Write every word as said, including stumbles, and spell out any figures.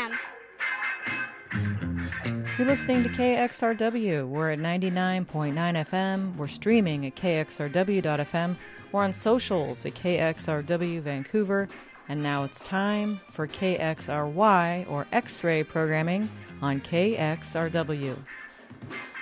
M. You're listening to K X R W. We're at ninety-nine point nine F M. We're streaming at K X R W dot F M. We're on socials at K X R W Vancouver. And now it's time for K X R Y, or X-ray programming, on K X R W.